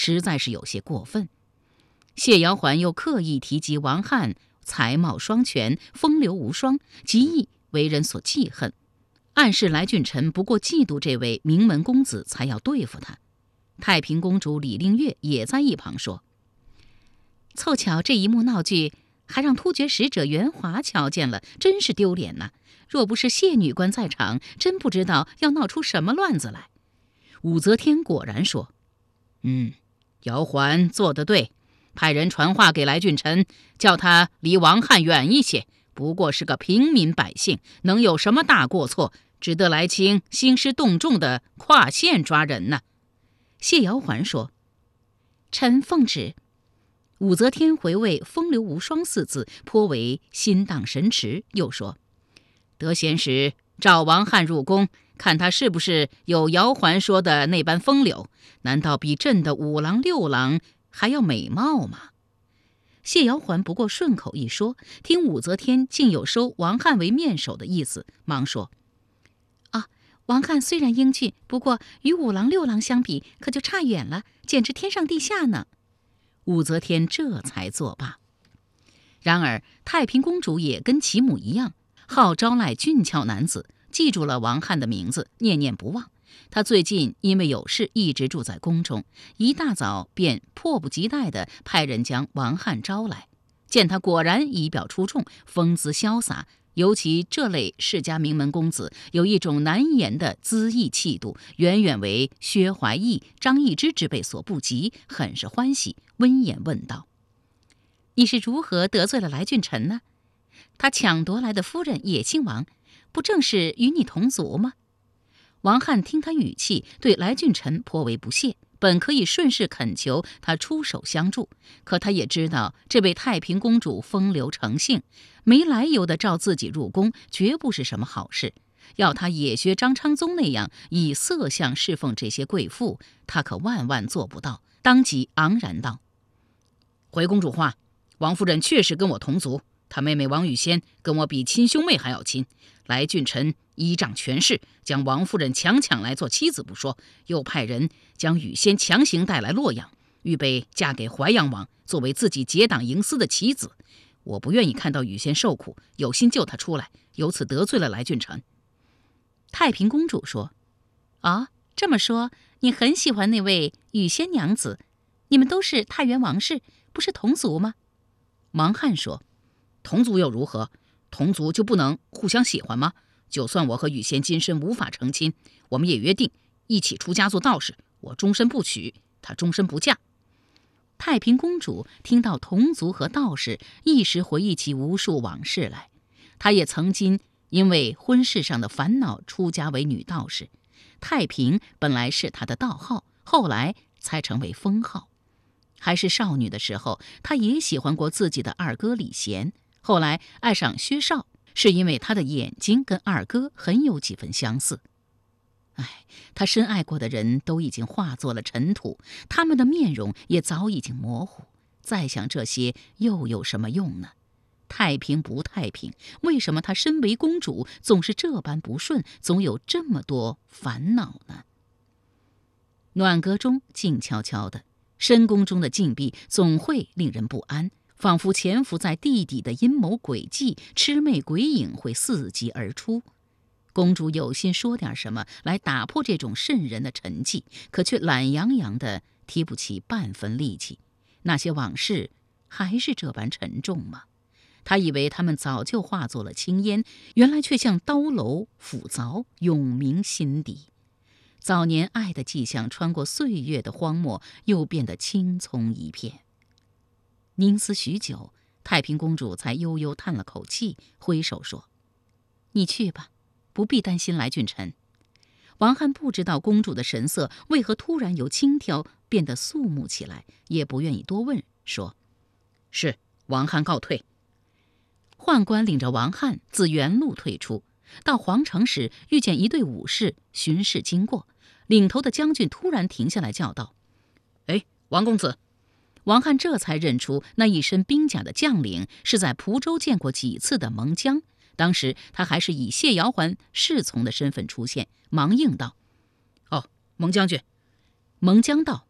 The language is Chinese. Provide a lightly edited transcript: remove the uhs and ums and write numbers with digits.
实在是有些过分。谢瑶环又刻意提及王翰才貌双全，风流无双，极易为人所记恨，暗示来俊臣不过嫉妒这位名门公子才要对付他。太平公主李令月也在一旁说：凑巧这一幕闹剧还让突厥使者袁华瞧见了，真是丢脸呐！若不是谢女官在场，真不知道要闹出什么乱子来。武则天果然说：姚环做得对，派人传话给来俊臣，叫他离王翰远一些，不过是个平民百姓，能有什么大过错，值得来卿兴师动众的跨县抓人呢？谢瑶环说：臣奉旨。武则天回味风流无双四字，颇为心荡神驰，又说：得闲时召王翰入宫，看他是不是有姚环说的那般风流，难道比朕的5郎6郎还要美貌吗？谢瑶环不过顺口一说，听武则天竟有收王翰为面首的意思，忙说：王翰虽然英俊，不过与5郎6郎相比，可就差远了，简直天上地下呢。武则天这才作罢。然而太平公主也跟其母一样，好招来俊俏男子，记住了王翰的名字，念念不忘。她最近因为有事一直住在宫中，一大早便迫不及待地派人将王翰招来。见他果然仪表出众，风姿潇洒，尤其这类世家名门公子，有一种难言的恣意气度，远远为薛怀义、张易之之辈所不及，很是欢喜，温言问道：你是如何得罪了来俊臣呢？他抢夺来的夫人也姓王，不正是与你同族吗？王翰听他语气，对来俊臣颇为不屑，本可以顺势恳求他出手相助，可他也知道这位太平公主风流成性，没来由的召自己入宫，绝不是什么好事。要他也学张昌宗那样以色相侍奉这些贵妇，他可万万做不到。当即昂然道：回公主话，王夫人确实跟我同族，她妹妹王语仙跟我比亲兄妹还要亲。来俊臣依仗权势，将王夫人强抢来做妻子不说，又派人将语仙强行带来洛阳，预备嫁给淮阳王，作为自己结党营私的棋子。我不愿意看到语仙受苦，有心救她出来，由此得罪了来俊臣。太平公主说：这么说你很喜欢那位语仙娘子，你们都是太原王氏，不是同族吗？王翰说：同族又如何？同族就不能互相喜欢吗？就算我和语仙今生无法成亲，我们也约定一起出家做道士，我终身不娶，她终身不嫁。太平公主听到同族和道士，一时回忆起无数往事来。她也曾经因为婚事上的烦恼出家为女道士，太平本来是她的道号，后来才成为封号。还是少女的时候，她也喜欢过自己的二哥李贤，后来爱上薛绍，是因为他的眼睛跟二哥很有几分相似。他深爱过的人都已经化作了尘土，他们的面容也早已经模糊，再想这些又有什么用呢？太平不太平，为什么她身为公主总是这般不顺，总有这么多烦恼呢？暖阁中静悄悄的，深宫中的禁闭总会令人不安，仿佛潜伏在地底的阴谋诡计、魑魅鬼影会伺机而出。公主有心说点什么来打破这种瘆人的沉寂，可却懒洋洋的提不起半分力气。那些往事还是这般沉重吗？她以为他们早就化作了青烟，原来却像刀楼斧凿，永铭心底。早年爱的迹象穿过岁月的荒漠，又变得青葱一片。凝思许久，太平公主才悠悠叹了口气，挥手说：你去吧，不必担心来俊臣。王翰不知道公主的神色为何突然由轻佻变得肃穆起来，也不愿意多问，说：是，王翰告退。宦官领着王翰自原路退出，到皇城时遇见一队武士巡视经过，领头的将军突然停下来叫道：王公子。王翰这才认出那一身兵甲的将领是在蒲州见过几次的蒙江，当时他还是以谢瑶环侍从的身份出现，忙应道：蒙将军。蒙江道：